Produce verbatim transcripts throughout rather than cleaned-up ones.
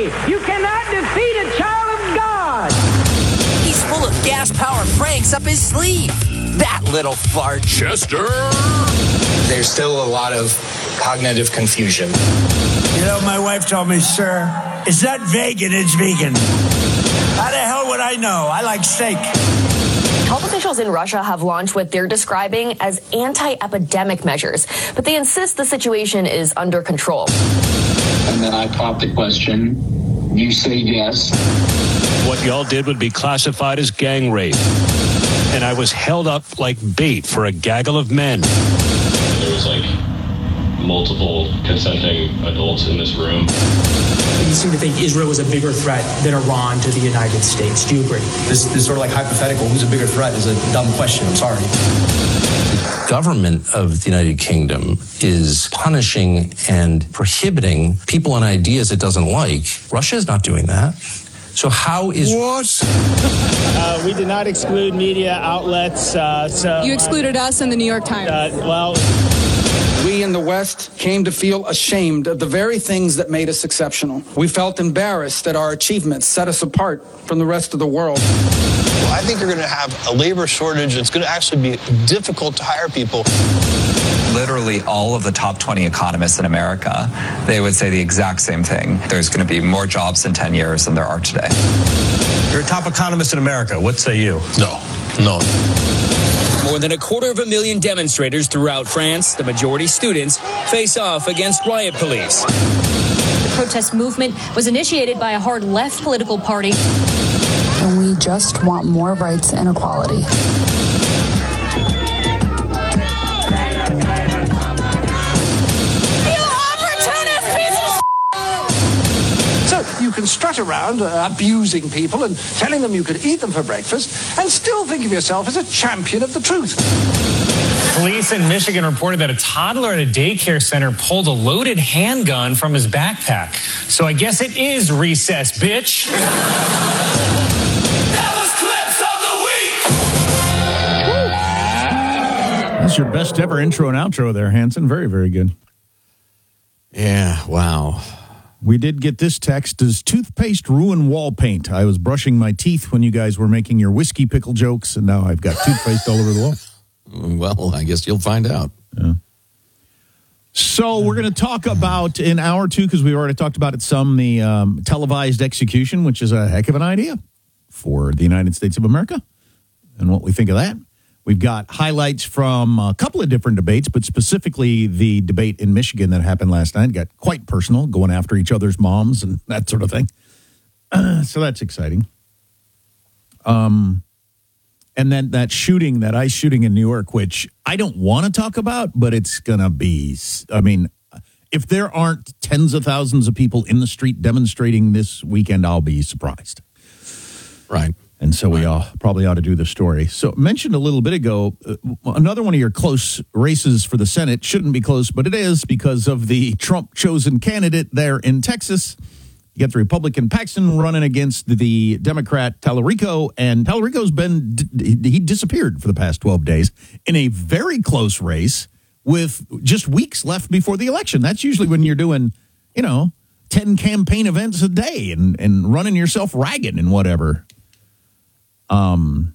You cannot defeat a child of God. He's full of gas-powered pranks up his sleeve. That little fart. Chester. There's still a lot of cognitive confusion. You know, my wife told me, sir, it's not vegan, it's vegan. How the hell would I know? I like steak. Health officials in Russia have launched what they're describing as anti-epidemic measures, but they insist the situation is under control. And then I pop the question. You say yes. What y'all did would be classified as gang rape. And I was held up like bait for a gaggle of men. There was like multiple consenting adults in this room. You seem to think Israel was a bigger threat than Iran to the United States. Do you agree? This, this sort of like hypothetical, who's a bigger threat, is a dumb question. I'm sorry. The government of the United Kingdom is punishing and prohibiting people and ideas it doesn't like. Russia is not doing that. So how is... What? uh, we did not exclude media outlets. Uh, so You excluded uh, us in the New York Times. Uh, well... We in the West came to feel ashamed of the very things that made us exceptional. We felt embarrassed that our achievements set us apart from the rest of the world. Well, I think you're going to have a labor shortage. It's going to actually be difficult to hire people. Literally all of the top twenty economists in America, they would say the exact same thing. There's going to be more jobs in ten years than there are today. You're a top economist in America. What say you? No, no. More than a quarter of a million demonstrators throughout France, the majority students, face off against riot police. The protest movement was initiated by a hard left political party. And we just want more rights and equality. You can strut around uh, abusing people and telling them you could eat them for breakfast and still think of yourself as a champion of the truth. Police in Michigan reported that a toddler at a daycare center pulled a loaded handgun from his backpack. So I guess it is recess, bitch. That was Clips of the Week. That's your best ever intro and outro there, Hanson. Very, very good. Yeah, wow. We did get this text. Does toothpaste ruin wall paint? I was brushing my teeth when you guys were making your whiskey pickle jokes, and now I've got toothpaste all over the wall. Well, I guess you'll find out. Yeah. So we're going to talk about, in hour two, because we already talked about it some, the um, televised execution, which is a heck of an idea for the United States of America, and what we think of that. We've got highlights from a couple of different debates, but specifically the debate in Michigan that happened last night. It got quite personal, going after each other's moms and that sort of thing. Uh, so that's exciting. Um, and then that shooting, that ICE shooting in New York, which I don't want to talk about, but it's going to be, I mean, if there aren't tens of thousands of people in the street demonstrating this weekend, I'll be surprised. Right. And so we all probably ought to do the story. So mentioned a little bit ago, uh, another one of your close races for the Senate shouldn't be close, but it is because of the Trump-chosen candidate there in Texas. You got the Republican Paxton running against the Democrat Tallarico, and Tallarico's been, he disappeared for the past twelve days in a very close race with just weeks left before the election. That's usually when you're doing, you know, ten campaign events a day and, and running yourself ragged and whatever. Um,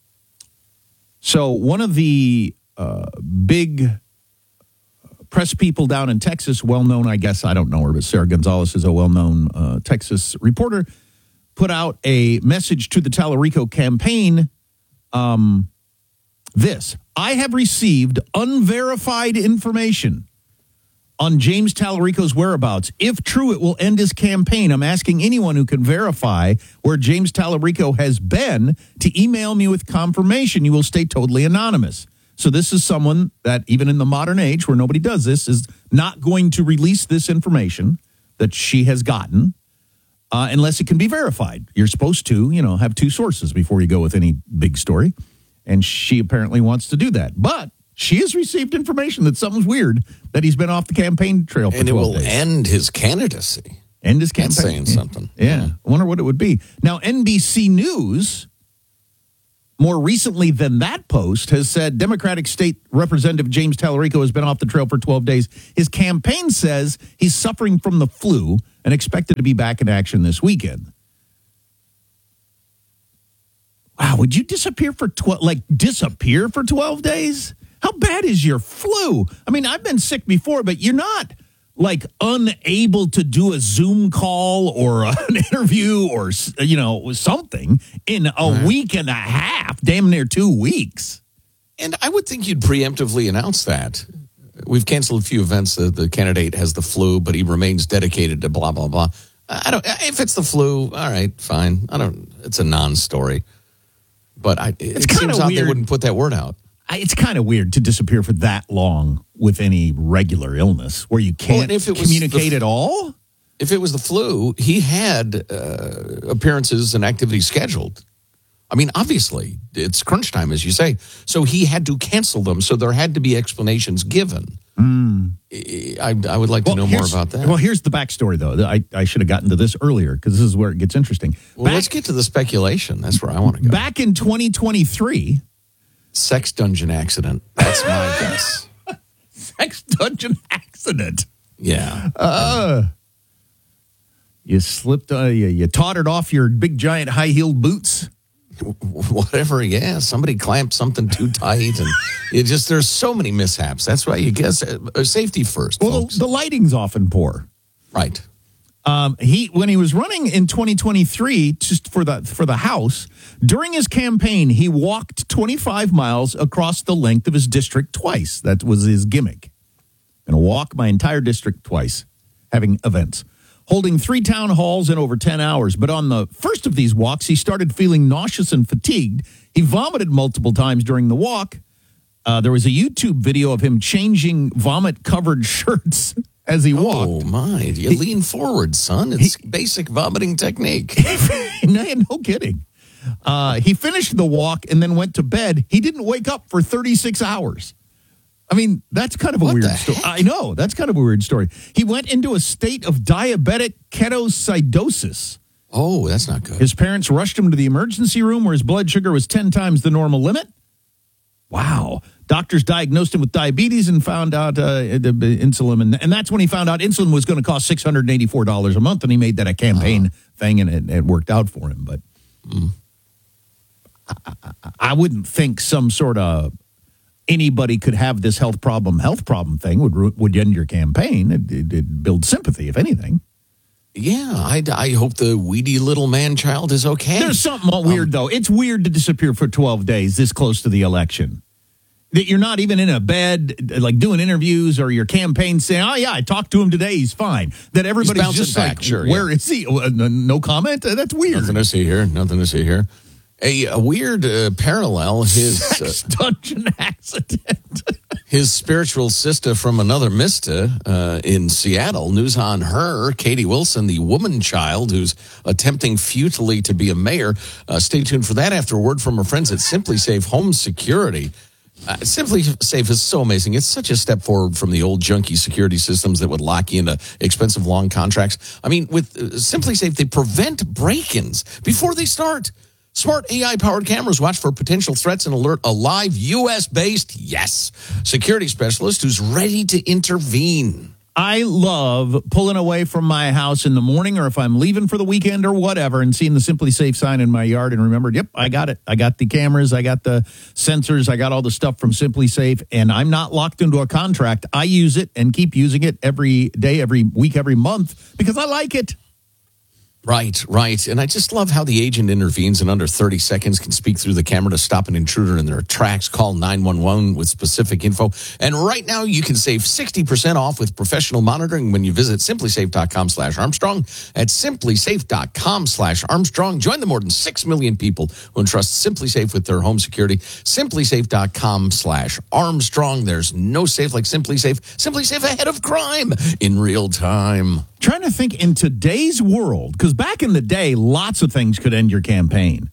so one of the uh, big press people down in Texas, well-known, I guess, I don't know her, but Sarah Gonzalez is a well-known uh, Texas reporter, put out a message to the Tallarico campaign. Um, this, I have received unverified information on James Tallarico's whereabouts. If true, it will end his campaign. I'm asking anyone who can verify where James Tallarico has been to email me with confirmation. You will stay totally anonymous. So this is someone that, even in the modern age where nobody does this, is not going to release this information that she has gotten uh, unless it can be verified. You're supposed to, you know, have two sources before you go with any big story. And she apparently wants to do that. But she has received information that something's weird, that he's been off the campaign trail for and twelve days. And it will days. end his candidacy. End his campaign. That's saying something. Yeah. yeah. I wonder what it would be. Now, N B C News more recently than that post, has said Democratic State Representative James Tallarico has been off the trail for twelve days. His campaign says he's suffering from the flu and expected to be back in action this weekend. Wow, would you disappear for twelve, like disappear for twelve days? How bad is your flu? I mean, I've been sick before, but you're not like unable to do a Zoom call or an interview or, you know, something in a right. week and a half, damn near two weeks. And I would think you'd preemptively announce that. We've canceled a few events. The, the candidate has the flu, but he remains dedicated to blah, blah, blah. I don't, if it's the flu, all right, fine. I don't, it's a non-story. But I, it it's seems odd they wouldn't put that word out. It's kind of weird to disappear for that long with any regular illness where you can't well, if it communicate the, at all. If it was the flu, he had uh, appearances and activities scheduled. I mean, obviously, it's crunch time, as you say. So he had to cancel them. So there had to be explanations given. Mm. I, I would like to well, know more about that. Well, here's the backstory, though. I, I should have gotten to this earlier because this is where it gets interesting. Well, Back, let's get to the speculation. That's where I want to go. Back in twenty twenty-three... Sex dungeon accident. That's my guess. Sex dungeon accident. Yeah. Uh, you slipped, uh, you, you tottered off your big, giant, high-heeled boots. Whatever, yeah. Somebody clamped something too tight. And it just, there's so many mishaps. That's why you guess uh, safety first, Well, folks. the, the lighting's often poor. Right. Um, he when he was running in twenty twenty-three just for the for the House, during his campaign, he walked twenty-five miles across the length of his district twice. That was his gimmick. Going to walk my entire district twice, having events, holding three town halls in over ten hours. But on the first of these walks, he started feeling nauseous and fatigued. He vomited multiple times during the walk. Uh, there was a YouTube video of him changing vomit-covered shirts as he walked. Oh, my. You he, lean forward, son. It's he, basic vomiting technique. no, no kidding. Uh, he finished the walk and then went to bed. He didn't wake up for thirty-six hours. I mean, that's kind of a what weird story. I know. That's kind of a weird story. He went into a state of diabetic ketoacidosis. Oh, that's not good. His parents rushed him to the emergency room where his blood sugar was ten times the normal limit. Wow. Doctors diagnosed him with diabetes and found out uh, insulin. And, and that's when he found out insulin was going to cost six hundred eighty-four dollars a month. And he made that a campaign uh-huh. thing, and it, it worked out for him. But mm. I, I, I wouldn't think some sort of anybody could have this health problem, health problem thing would would end your campaign. It, it, it builds sympathy, if anything. Yeah, I, I hope the weedy little man-child is okay. There's something um, weird, though. It's weird to disappear for twelve days this close to the election. That you're not even in a bed, like doing interviews or your campaign saying, oh, yeah, I talked to him today, he's fine. That everybody's just back. like, sure, where yeah. is he? No comment? That's weird. Nothing to see here. Nothing to see here. A, a weird uh, parallel, his Sex uh, dungeon accident. His spiritual sister from another mister uh, in Seattle, news on her, Katie Wilson, the woman child who's attempting futilely to be a mayor. Uh, stay tuned for that after a word from our friends at Simply Safe Home Security. Uh, Simply Safe is so amazing. It's such a step forward from the old junky security systems that would lock you into expensive long contracts. I mean, with uh, Simply Safe, they prevent break-ins before they start. Smart A I-powered cameras watch for potential threats and alert a live U S-based, yes, security specialist who's ready to intervene. I love pulling away from my house in the morning or if I'm leaving for the weekend or whatever and seeing the Simply Safe sign in my yard and remembered, yep, I got it. I got the cameras. I got the sensors. I got all the stuff from Simply Safe, and I'm not locked into a contract. I use it and keep using it every day, every week, every month because I like it. Right, right. And I just love how the agent intervenes in under thirty seconds, can speak through the camera to stop an intruder in their tracks, call nine one one with specific info. And right now you can save sixty percent off with professional monitoring when you visit simplysafe.com slash Armstrong. At simplysafe.com slash Armstrong. Join the more than six million people who entrust Simply Safe with their home security. simplysafe.com slash Armstrong. There's no safe like Simply Safe. Simply Safe ahead of crime in real time. Trying to think in today's world, because back in the day, lots of things could end your campaign.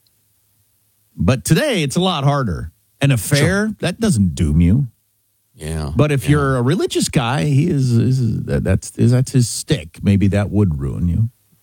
But today, it's a lot harder. An affair, sure. that doesn't doom you. Yeah. But if yeah. you're a religious guy, he is, is that, that's is, that's his stick. Maybe that would ruin you.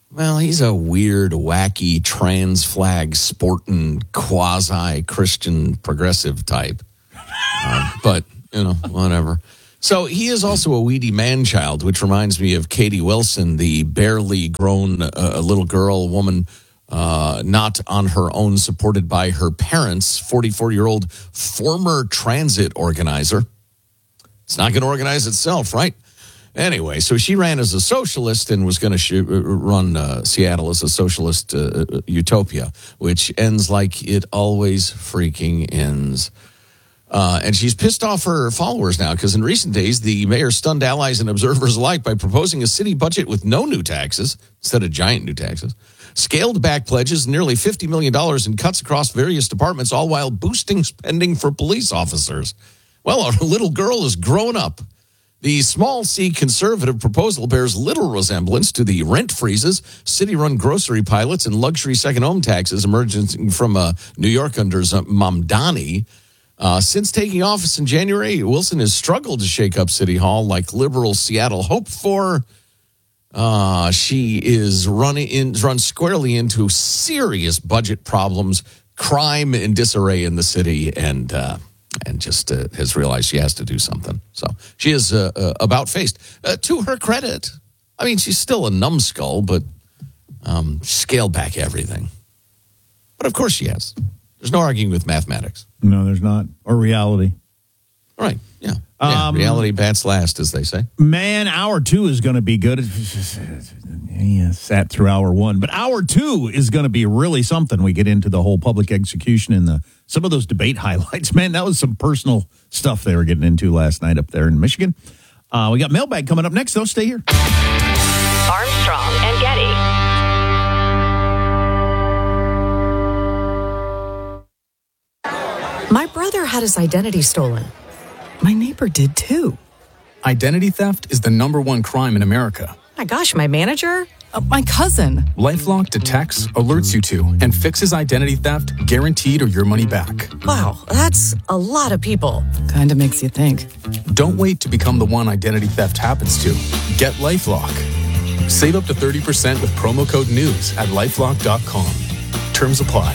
Well, he's a weird, wacky, trans flag sporting, quasi-Christian progressive type. Uh, but, you know, whatever. So he is also a weedy man-child, which reminds me of Katie Wilson, the barely grown uh, little girl, woman, uh, not on her own, supported by her parents, forty-four-year-old former transit organizer. It's not going to organize itself, right? Anyway, so she ran as a socialist and was going to sh- run uh, Seattle as a socialist uh, utopia, which ends like it always freaking ends. Uh, and she's pissed off her followers now because in recent days, the mayor stunned allies and observers alike by proposing a city budget with no new taxes instead of giant new taxes, scaled back pledges, nearly fifty million dollars in cuts across various departments, all while boosting spending for police officers. Well, our little girl is grown up. The small C conservative proposal bears little resemblance to the rent freezes, city-run grocery pilots, and luxury second home taxes emerging from uh, New York under Mamdani. Uh, since taking office in January, Wilson has struggled to shake up City Hall like liberal Seattle hoped for. Uh, she is running in, run squarely into serious budget problems, crime and disarray in the city, and uh, and just uh, has realized she has to do something. So she is uh, uh, about faced. Uh, to her credit, I mean, she's still a numbskull, but um, scaled back everything. But of course she has. There's no arguing with mathematics. No, there's not. Or reality. All right, yeah. yeah Um, reality bats last, as they say. Man, hour two is going to be good. Yeah, sat through hour one. But hour two is going to be really something. We get into the whole public execution and the some of those debate highlights. Man, that was some personal stuff they were getting into last night up there in Michigan. Uh, we got mailbag coming up next, though. Stay here. Armstrong and Getty. My brother had his identity stolen. My neighbor did too. Identity theft is the number one crime in America. My gosh, my manager? Uh, my cousin. LifeLock detects, alerts you to, and fixes identity theft guaranteed or your money back. Wow, that's a lot of people. Kinda makes you think. Don't wait to become the one identity theft happens to. Get LifeLock. Save up to thirty percent with promo code NEWS at lifelock dot com. Terms apply.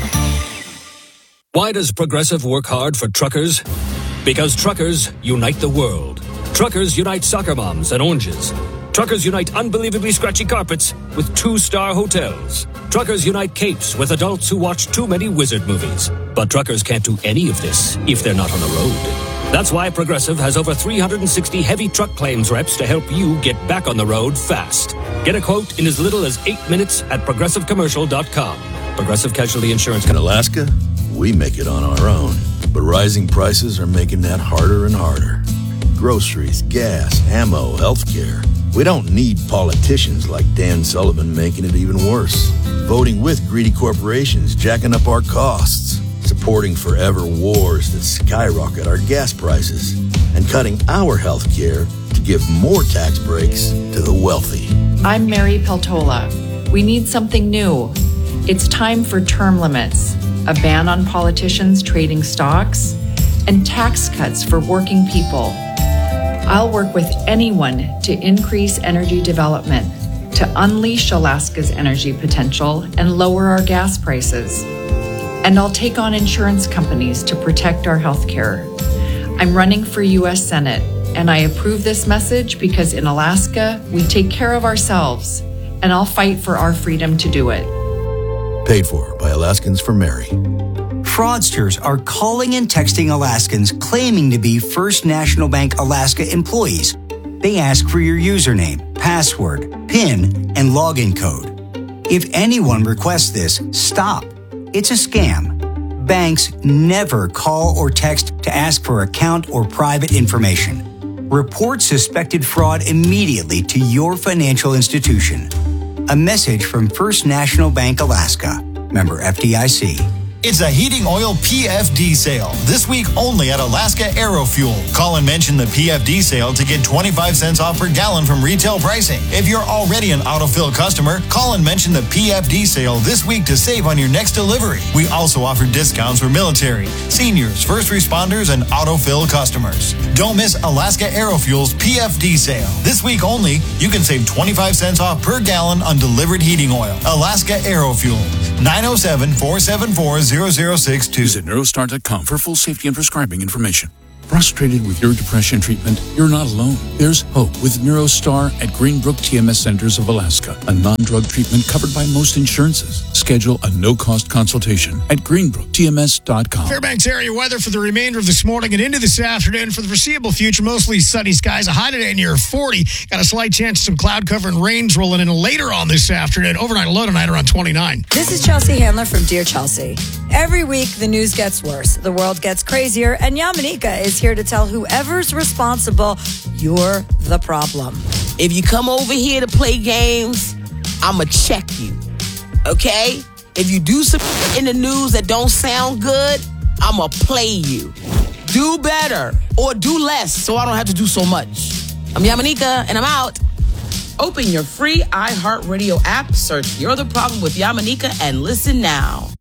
Why does Progressive work hard for truckers? Because truckers unite the world. Truckers unite soccer moms and oranges. Truckers unite unbelievably scratchy carpets with two-star hotels. Truckers unite capes with adults who watch too many wizard movies. But truckers can't do any of this if they're not on the road. That's why Progressive has over three hundred sixty heavy truck claims reps to help you get back on the road fast. Get a quote in as little as eight minutes at progressive commercial dot com. Progressive Casualty Insurance. In Alaska, we make it on our own. But rising prices are making that harder and harder. Groceries, gas, ammo, healthcare. We don't need politicians like Dan Sullivan making it even worse. Voting with greedy corporations jacking up our costs. Supporting forever wars that skyrocket our gas prices. And cutting our healthcare to give more tax breaks to the wealthy. I'm Mary Peltola. We need something new. It's time for term limits, a ban on politicians trading stocks, and tax cuts for working people. I'll work with anyone to increase energy development, to unleash Alaska's energy potential and lower our gas prices. And I'll take on insurance companies to protect our health care. I'm running for U S Senate, and I approve this message because in Alaska, we take care of ourselves, and I'll fight for our freedom to do it. Paid for by Alaskans for Mary. Fraudsters are calling and texting Alaskans claiming to be First National Bank Alaska employees. They ask for your username, password, PIN, and login code. If anyone requests this, stop. It's a scam. Banks never call or text to ask for account or private information. Report suspected fraud immediately to your financial institution. A message from First National Bank Alaska, member F D I C. It's a heating oil P F D sale. This week only at Alaska Aerofuel. Call and mention the P F D sale to get twenty-five cents off per gallon from retail pricing. If you're already an autofill customer, call and mention the P F D sale this week to save on your next delivery. We also offer discounts for military, seniors, first responders, and autofill customers. Don't miss Alaska Aerofuel's P F D sale. This week only, you can save twenty-five cents off per gallon on delivered heating oil. Alaska Aerofuel, nine oh seven, four seven four, zero zero six two. Visit neurostar dot com for full safety and prescribing information. Frustrated with your depression treatment? You're not alone. There's hope with NeuroStar at Greenbrook T M S Centers of Alaska, a non-drug treatment covered by most insurances. Schedule a no-cost consultation at greenbrook T M S dot com. Fairbanks area weather for the remainder of this morning and into this afternoon. For the foreseeable future, mostly sunny skies. A high today near forty. Got a slight chance of some cloud cover and rains rolling in later on this afternoon. Overnight low tonight around twenty-nine. This is Chelsea Handler from Dear Chelsea. Every week, the news gets worse. The world gets crazier, and Yamanika is here to tell whoever's responsible, you're the problem. If you come over here to play games, I'ma check you, okay? If you do some in the news that don't sound good, I'ma play you. Do better or do less so I don't have to do so much. I'm Yamanika, and I'm out. Open your free iHeartRadio app, search You're the Problem with Yamanika, and listen now.